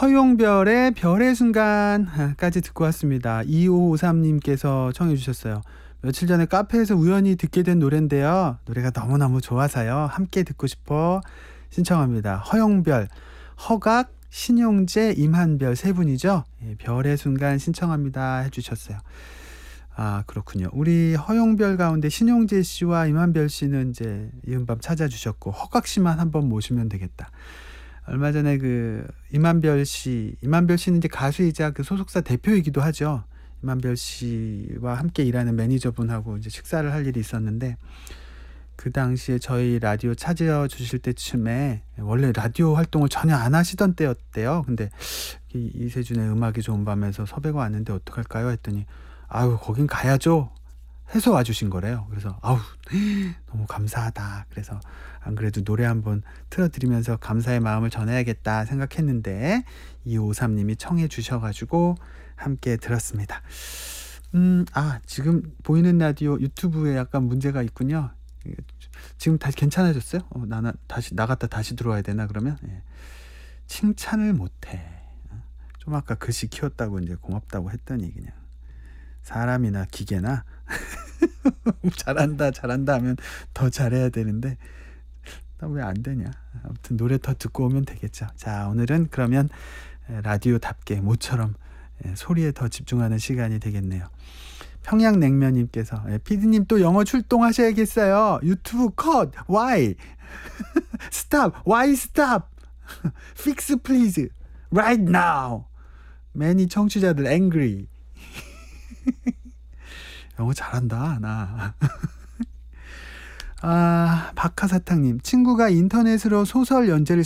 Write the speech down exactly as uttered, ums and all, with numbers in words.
허용별의 별의 순간까지 듣고 왔습니다. 이오오삼님께서 청해 주셨어요. 며칠 전에 카페에서 우연히 듣게 된 노래인데요. 노래가 너무너무 좋아서요. 함께 듣고 싶어 신청합니다. 허용별, 허각, 신용재, 임한별 세 분이죠. 예, 별의 순간 신청합니다 해주셨어요. 아, 그렇군요. 우리 허용별 가운데 신용재 씨와 임한별 씨는 이제 이은밤 찾아주셨고, 허각 씨만 한번 모시면 되겠다. 얼마 전에 그 임한별 씨, 임한별 씨는 이제 가수이자 그 소속사 대표이기도 하죠. 임한별 씨와 함께 일하는 매니저분하고 이제 식사를 할 일이 있었는데, 그 당시에 저희 라디오 찾아주실 때쯤에 원래 라디오 활동을 전혀 안 하시던 때였대요. 근데 이, 이세준의 음악이 좋은 밤에서 섭외가 왔는데 어떡할까요? 했더니 아유, 거긴 가야죠 해서 와주신 거래요. 그래서 아우, 너무 감사하다. 그래서 안 그래도 노래 한번 틀어드리면서 감사의 마음을 전해야겠다 생각했는데 이오삼님이 청해 주셔가지고 함께 들었습니다. 음, 아, 지금 보이는 라디오 유튜브에 약간 문제가 있군요. 지금 다시 괜찮아졌어요? 어, 나나 다시 나갔다 다시 들어와야 되나 그러면? 예. 칭찬을 못해. 좀 아까 글씨 키웠다고 이제 고맙다고 했더니 그냥 사람이나 기계나 잘한다 잘한다 하면 더 잘해야 되는데 나 왜 안 되냐. 아무튼 노래 더 듣고 오면 되겠죠. 자, 오늘은 그러면 라디오답게 모처럼 소리에 더 집중하는 시간이 되겠네요. 평양냉면님께서 피디님 또 영어 출동하셔야겠어요. 유튜브 컷. Why? Stop. Why stop? Fix please. Right now. 많이 청취자들 angry. 영어 잘한다 나. 아, 박하사탕님, 친구가 인터넷으로 소설 연재를